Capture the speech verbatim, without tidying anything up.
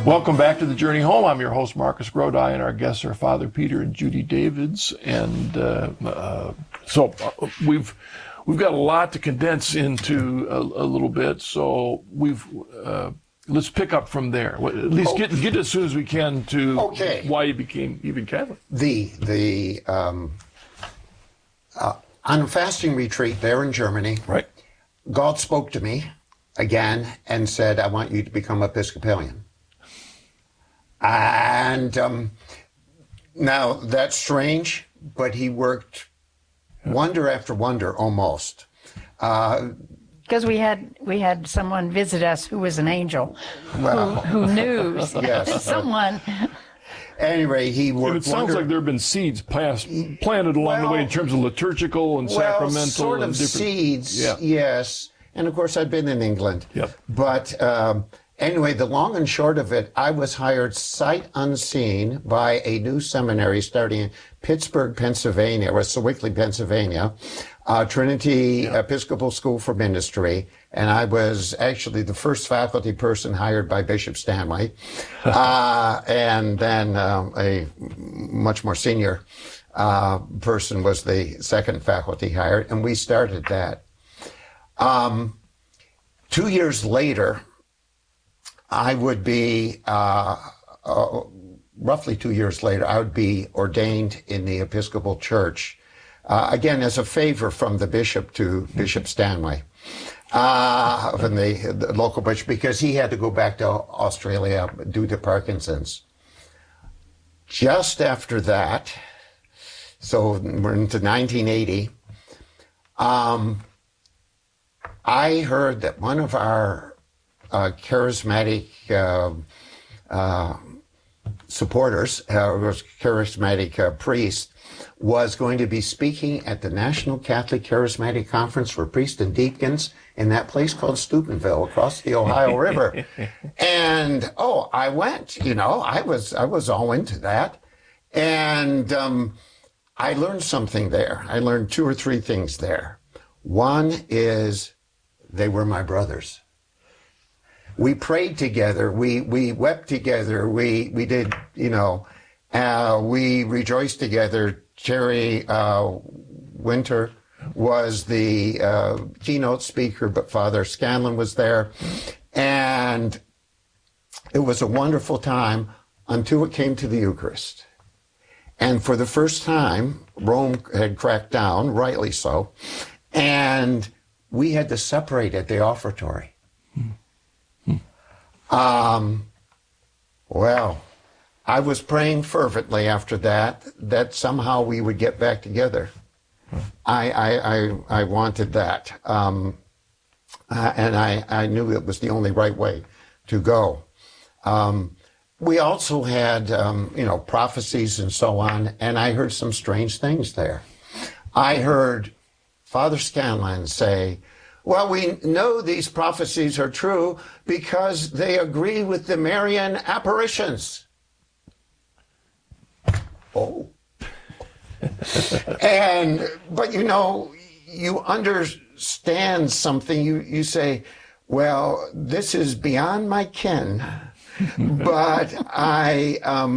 Welcome back to the Journey Home. I'm your host, Marcus Grodi, and our guests are Father Peter and Judy Davids. And uh, uh, so uh, we've we've got a lot to condense into a, a little bit. So we've uh, let's pick up from there. At least oh. get get as soon as we can to okay. why you became even Catholic. The the um, uh, on a fasting retreat there in Germany, right? God spoke to me again and said, "I want you to become Episcopalian." And um, now that's strange, but he worked wonder after wonder almost. Uh, Because we had we had someone visit us who was an angel, well, who, who knew yes, someone. Anyway, he worked. And it sounds wonder- like there have been seeds past, planted along well, the way in terms of liturgical and well, sacramental sort of and different seeds. Yeah. Yes, and of course I've been in England. Yep. But um, anyway, the long and short of it, I was hired sight unseen by a new seminary starting in Pittsburgh, Pennsylvania, or Sewickley, Pennsylvania, uh, Trinity Yeah. Episcopal School for Ministry. And I was actually the first faculty person hired by Bishop Stanley. uh, and then um, a much more senior uh, person was the second faculty hired. And we started that. Um, two years later, I would be, uh, uh, roughly two years later, I would be ordained in the Episcopal Church, uh, again, as a favor from the bishop to Bishop Stanley, uh, from the, the local bishop, because he had to go back to Australia due to Parkinson's. Just after that, so we're into nineteen eighty, um, I heard that one of our Uh, charismatic uh, uh, supporters, uh, was charismatic uh, priest, was going to be speaking at the National Catholic Charismatic Conference for Priests and Deacons in that place called Steubenville across the Ohio River. And, oh, I went, you know, I was, I was all into that. And um, I learned something there. I learned two or three things there. One is they were my brothers. We prayed together. We we wept together. We we did, you know, uh, we rejoiced together. Jerry uh, Winter was the uh, keynote speaker, but Father Scanlon was there, and it was a wonderful time until it came to the Eucharist. And for the first time, Rome had cracked down, rightly so, and we had to separate at the offertory. Um, well, I was praying fervently after that, that somehow we would get back together. I, I, I, I wanted that. Um, uh, and I, I knew it was the only right way to go. Um, we also had, um, you know, prophecies and so on, and I heard some strange things there. I heard Father Scanlon say, well, we know these prophecies are true because they agree with the Marian apparitions. Oh. and, but you know, you understand something. You, you say, well, this is beyond my ken, but I, um,